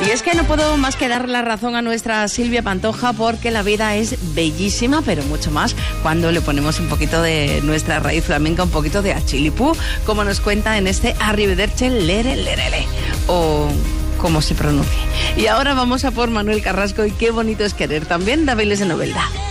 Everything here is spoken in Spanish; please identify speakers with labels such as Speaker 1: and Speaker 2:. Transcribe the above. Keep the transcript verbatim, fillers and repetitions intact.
Speaker 1: Y es que no puedo más que dar la razón a nuestra Silvia Pantoja, porque la vida es bellísima, pero mucho más cuando le ponemos un poquito de nuestra raíz flamenca, un poquito de achilipú, como nos cuenta en este Arrivederci Lere Lerele, o como se pronuncie. Y ahora vamos a por Manuel Carrasco y Qué bonito es querer, también de Bailes de Novelda.